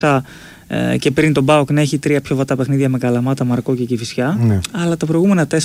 και πριν τον ΠΑΟΚ να έχει 3 πιο βατά παιχνίδια με Καλαμάτα, Μαρκό και Κηφισιά. Ναι. Αλλά τα προηγούμενα 4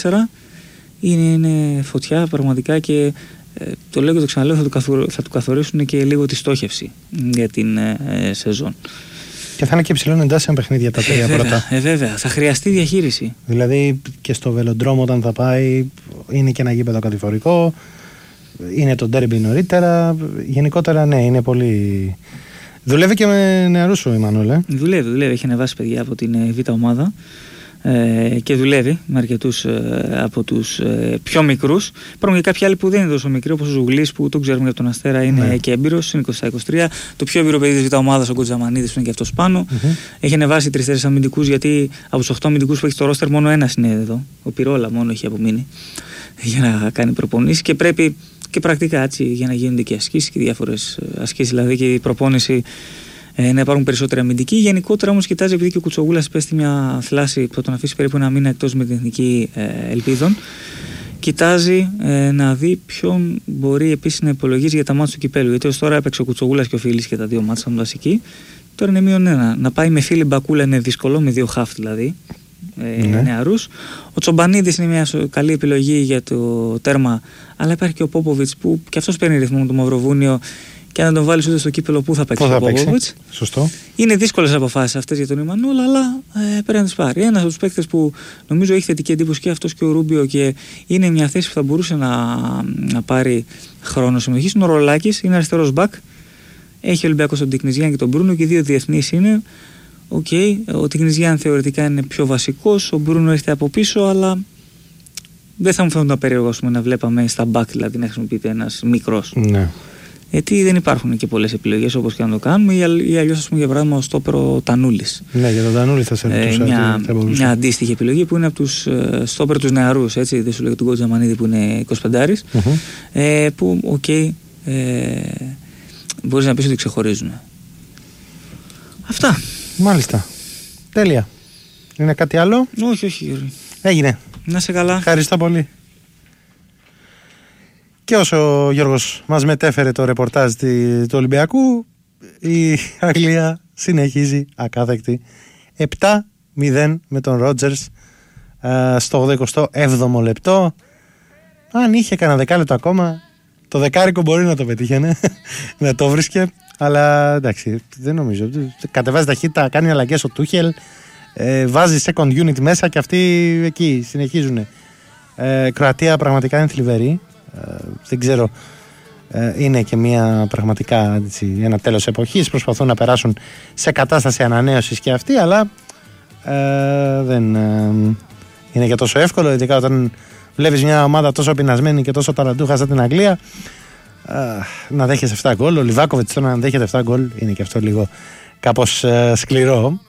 είναι φωτιά πραγματικά και το λέω και το ξαναλέω, θα του καθορίσουν και λίγο τη στόχευση για την σεζόν. Και θα είναι και υψηλών εντάσεων παιχνίδια τα 3 πρώτα. Βέβαια, θα χρειαστεί διαχείριση. Δηλαδή και στο Βελοντρόμο όταν θα πάει είναι και ένα γήπεδο κατηφορικό, είναι το ντέρμπι νωρίτερα. Γενικότερα ναι, είναι πολύ. Δουλεύει και με νεαρούς ο Ιμανουέλ. Δουλεύει. Έχει ανεβάσει παιδιά από την Β' ομάδα και δουλεύει με αρκετούς από τους πιο μικρούς. Υπάρχουν και κάποιοι άλλοι που δεν είναι τόσο μικροί, όπως ο Ζουγλής που τον ξέρουμε για τον Αστέρα, είναι και έμπειρος, είναι 20-23. Το πιο έμπειρο παιδί της Β' ομάδας, ο Κοτζαμανίδης, που είναι και αυτός πάνω. Έχει ανεβάσει 3-4 αμυντικούς, γιατί από τους 8 αμυντικούς που έχει στο ρόστερ, μόνο ένας είναι εδώ. Ο Πυρόλα μόνο έχει απομείνει για να κάνει προπονήσεις και πρέπει και πρακτικά έτσι για να γίνονται και ασκήσεις και διάφορες ασκήσεις, δηλαδή και η προπόνηση να υπάρχουν περισσότεροι αμυντικοί. Γενικότερα όμως κοιτάζει, επειδή και ο Κουτσογούλας πέστη μια θλάση που θα τον αφήσει περίπου ένα μήνα εκτός με την Εθνική Ελπίδων, κοιτάζει να δει ποιον μπορεί επίσης να υπολογίσει για τα μάτς του κυπέλου. Γιατί ως τώρα έπαιξε ο Κουτσογούλας και ο Φίλης και τα 2 μάτς ήταν βασικοί. Τώρα είναι -1. Να πάει με Φίλη Μπακούλα είναι δύσκολο, με 2 χαφ δηλαδή. Νεαρούς. Ο Τσομπανίδης είναι μια καλή επιλογή για το τέρμα, αλλά υπάρχει και ο Πόποβιτς που και αυτός παίρνει ρυθμό με το Μαυροβούνιο. Και αν τον βάλεις ούτε στο κύπελο, πού θα παίξει ο Πόποβιτς. Σωστό. Είναι δύσκολες αποφάσεις αυτές για τον Ιμανούλα, αλλά πρέπει να τις πάρει. Ένας από τους παίκτες που νομίζω έχει θετική εντύπωση και αυτός και ο Ρούμπιο και είναι μια θέση που θα μπορούσε να πάρει χρόνο συμμετοχής είναι ο Ρολάκης, είναι αριστερός μπακ. Έχει ο Ολυμπιακός τον Τικνιζιάν και τον Μπρούνο και οι 2 διεθνείς είναι. Ο Τικνιζιάν θεωρητικά είναι πιο βασικός, ο Μπρούνο έρχεται από πίσω, αλλά δεν θα μου φαίνονταν περίεργο να βλέπαμε στα μπακ, δηλαδή να χρησιμοποιείται ένας μικρός. Ναι. Γιατί δεν υπάρχουν και πολλές επιλογές όπως και να το κάνουμε, ή αλλιώς, ας πούμε, για παράδειγμα, ο στόπερο Τανούλης. Ναι, για τον Τανούλη θα σε ρωτούσα. Μια αντίστοιχη επιλογή που είναι από τους στόπερ τους νεαρούς, έτσι, δεν σου λέω για τον Κοτζαμανίδη που είναι 25, που μπορείς να πεις ότι ξεχωρίζουν. Αυτά. Μάλιστα. Τέλεια. Είναι κάτι άλλο? Όχι. Έγινε. Να σε καλά. Ευχαριστώ πολύ. Και όσο ο Γιώργος μας μετέφερε το ρεπορτάζ του Ολυμπιακού, η Αγγλία συνεχίζει ακάθεκτη 7-0 με τον Ρότζερς στο 87ο λεπτό. Αν είχε κανένα δεκάλεπτο ακόμα, το δεκάρικο μπορεί να το πετύχαινε, να το βρίσκε, αλλά εντάξει, δεν νομίζω. Κατεβάζει ταχύτητα, κάνει αλλαγές ο Τούχελ, βάζει second unit μέσα και αυτοί εκεί συνεχίζουν. Κροατία πραγματικά είναι θλιβερή. Δεν ξέρω, είναι και μια πραγματικά έτσι, ένα τέλος εποχής. Προσπαθούν να περάσουν σε κατάσταση ανανέωσης και αυτοί, αλλά δεν είναι και τόσο εύκολο, ειδικά όταν βλέπεις μια ομάδα τόσο πεινασμένη και τόσο ταλαντούχα σαν την Αγγλία, να δέχεσαι 7 γκολ. Ο Λιβάκοβιτς τώρα να δέχεται 7 γκολ είναι και αυτό λίγο κάπως σκληρό.